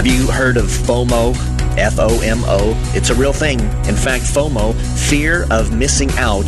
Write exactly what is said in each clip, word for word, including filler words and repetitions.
Have you heard of FOMO? F O M O. It's a real thing. In fact, FOMO, fear of missing out,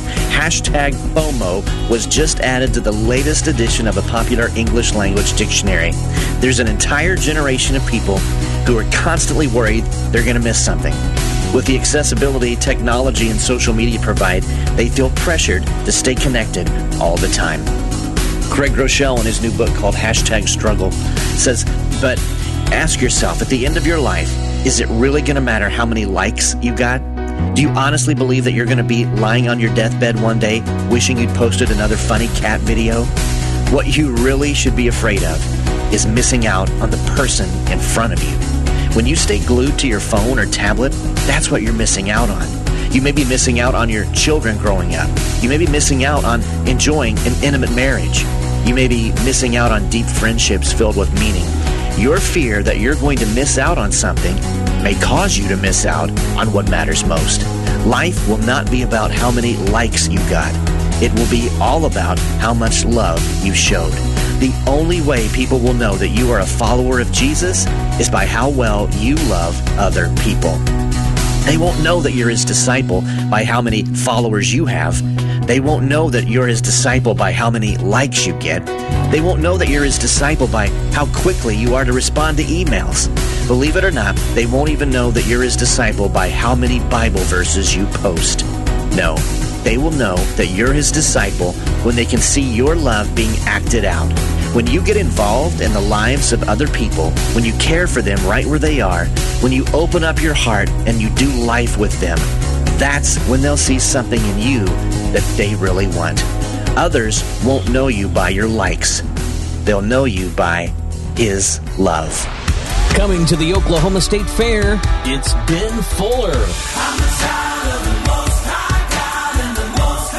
hashtag FOMO, was just added to the latest edition of a popular English language dictionary. There's an entire generation of people who are constantly worried they're going to miss something. With the accessibility technology and social media provide, they feel pressured to stay connected all the time. Craig Groeschel, in his new book called Hashtag Struggle, says, but ask yourself, at the end of your life, is it really going to matter how many likes you got? Do you honestly believe that you're going to be lying on your deathbed one day wishing you'd posted another funny cat video? What you really should be afraid of is missing out on the person in front of you. When you stay glued to your phone or tablet, that's what you're missing out on. You may be missing out on your children growing up. You may be missing out on enjoying an intimate marriage. You may be missing out on deep friendships filled with meaning. Your fear that you're going to miss out on something may cause you to miss out on what matters most. Life will not be about how many likes you got. It will be all about how much love you showed. The only way people will know that you are a follower of Jesus is by how well you love other people. They won't know that you're his disciple by how many followers you have. They won't know that you're his disciple by how many likes you get. They won't know that you're his disciple by how quickly you are to respond to emails. Believe it or not, they won't even know that you're his disciple by how many Bible verses you post. No, they will know that you're his disciple when they can see your love being acted out. When you get involved in the lives of other people, when you care for them right where they are, when you open up your heart and you do life with them, that's when they'll see something in you that they really want. Others won't know you by your likes. They'll know you by his love. Coming to the Oklahoma State Fair, it's Ben Fuller. I'm the child of the Most High God, and the Most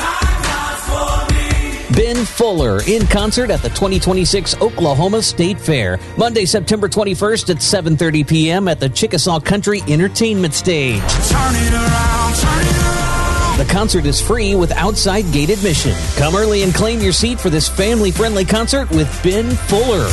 High God's for me. Ben Fuller in concert at the twenty twenty-six Oklahoma State Fair, Monday, September twenty-first at seven thirty p.m. at the Chickasaw Country Entertainment Stage. Turn it around, turn it around. The concert is free with outside gate admission. Come early and claim your seat for this family-friendly concert with Ben Fuller.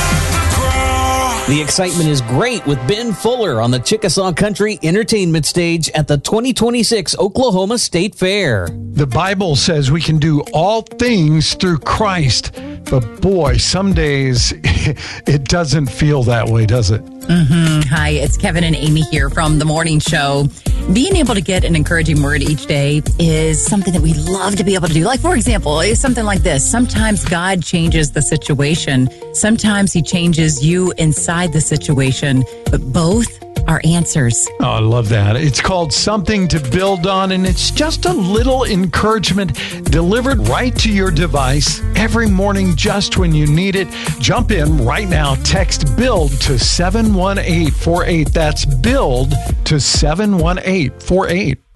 The excitement is great with Ben Fuller on the Chickasaw Country Entertainment Stage at the twenty twenty-six Oklahoma State Fair. The Bible says we can do all things through Christ, but boy, some days it doesn't feel that way, does it? Mm-hmm. Hi, it's Kevin and Amy here from The Morning Show. Being able to get an encouraging word each day is something that we love to be able to do. Like, for example, it's something like this. Sometimes God changes the situation. Sometimes he changes you inside the situation, but both are answers. Oh, I love that. It's called Something to Build On, and it's just a little encouragement delivered right to your device every morning just when you need it. Jump in right now. Text BUILD to seven one eight four eight. That's BUILD to seven one eight four eight.